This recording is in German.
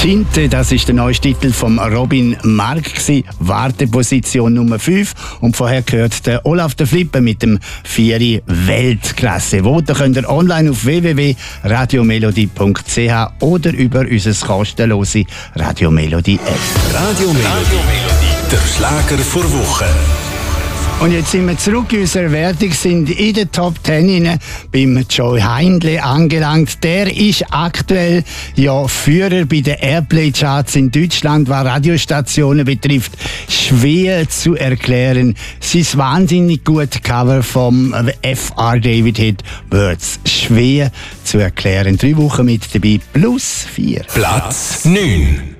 Tinte, das ist der neue Titel von Robin Mark, Warteposition Nummer 5. Und vorher gehört der Olaf der Flipper mit dem 4 Weltklasse. Voten könnt ihr online auf www.radiomelodie.ch oder über unser kostenlose Radio Melodie App. Radio Melodie, der Schlager vor Woche. Und jetzt sind wir zurück in unserer Wertung, sind in der Top 10 beim Joy Heindle angelangt. Der ist aktuell ja Führer bei den Airplay-Charts in Deutschland, was Radiostationen betrifft. Schwer zu erklären. Sein wahnsinnig gute Cover vom F.R. David Hit Words. Schwer zu erklären. 3 Wochen mit dabei, +4. Platz 9.